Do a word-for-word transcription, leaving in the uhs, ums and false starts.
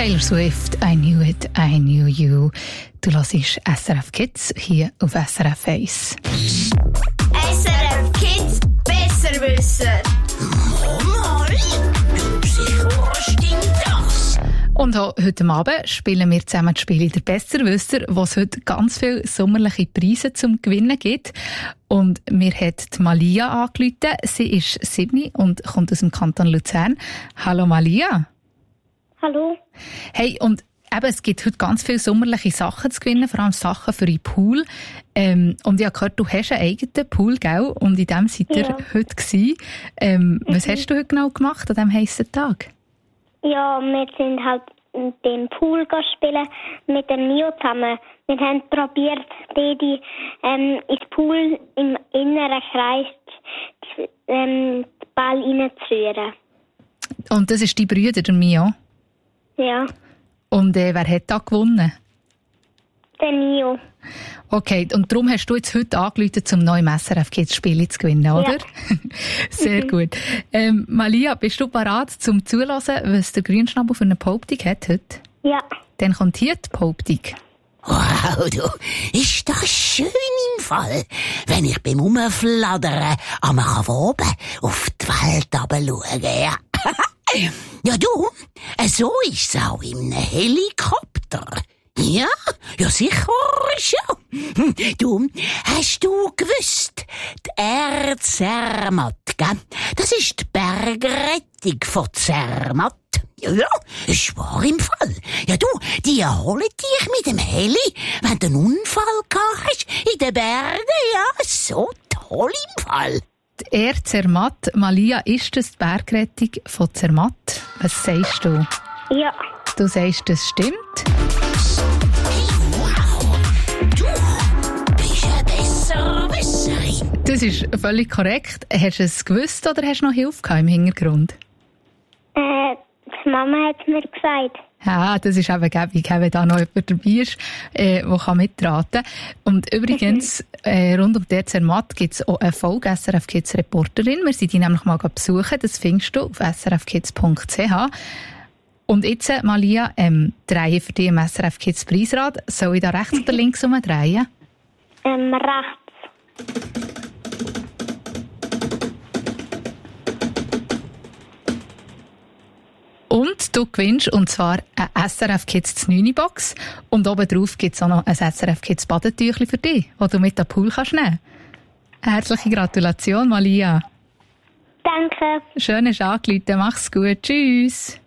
Taylor Swift, I Knew It, I Knew You. Du hörst S R F Kids hier auf S R F eins. S R F Kids besser wissen. Mama, sicher stimmt das. Und auch heute Abend spielen wir zusammen das Spiel «Der Besserwisser», wo es heute ganz viele sommerliche Preise zum Gewinnen gibt. Und mir hat die Malia angerufen. Sie ist sieben und kommt aus dem Kanton Luzern. Hallo Malia. Hallo. Hey, und eben, es gibt heute ganz viele sommerliche Sachen zu gewinnen, vor allem Sachen für den Pool. Ähm, und ich habe gehört, du hast einen eigenen Pool, gell? Und in dem seid ihr Ja. heute gewesen. Ähm, Mhm. Was hast du heute genau gemacht an diesem heissen Tag? Ja, wir sind halt in dem Pool spielen mit dem Mio zusammen. Wir haben probiert, die ähm, ins Pool im inneren Kreis ähm, den Ball reinzuführen. Und das ist dein Bruder, der Mio. Ja, Und äh, wer hat da gewonnen? der Mio. Okay, und darum hast du jetzt heute angerufen, zum neuen S R F Kids Spiel zu gewinnen, oder? Ja. Sehr Mhm. gut. Ähm, Malia, bist du bereit zum Zuhören, was der Grünschnabel für eine Behauptung hat heute? Ja. Dann kommt hier die Behauptung. Wow, du, ist das schön im Fall, wenn ich beim Umfladdern am oben auf die Welt runterschaue, ja. Ja, du, so ist es auch im Helikopter. Ja, ja sicher schon. Du, hast du gewusst, die Air Zermatt, gell? Das ist die Bergrettung von Zermatt. Ja, ja, ist wahr im Fall. Ja, du, die holen dich mit dem Heli, wenn du einen Unfall gehabt hast in den Bergen. Ja, so toll im Fall. Die Air Zermatt, Malia, ist das die Bergrettung von Zermatt? Was sagst du? Ja. Du sagst, das stimmt. Du bist ein Besserwisserin. Das ist völlig korrekt. Hast du es gewusst oder hast du noch Hilfe gehabt im Hintergrund? Äh, die Mama hat mir gesagt. Ja, das ist eben gäbig, wenn da noch jemand dabei ist, äh, der kann mitraten kann. Und übrigens, äh, rund um die Zermatt gibt es auch eine Folge S R F Kids Reporterin. Wir sind die nämlich mal besuchen. Das findest du auf s r f kids punkt c h. Und jetzt, Malia, ähm, drehen für dich im S R F Kids Preisrad. Soll ich da rechts oder links umdrehen? Ähm, rechts. Und du gewinnst, und zwar eine S R F Kids neun Box. Und oben drauf gibt es auch noch ein S R F Kids Badetüchli für dich, das du mit dem Pool kannst nehmen. Herzliche Gratulation, Malia. Danke. Schön, dass du angerufen hast. Mach's gut. Tschüss.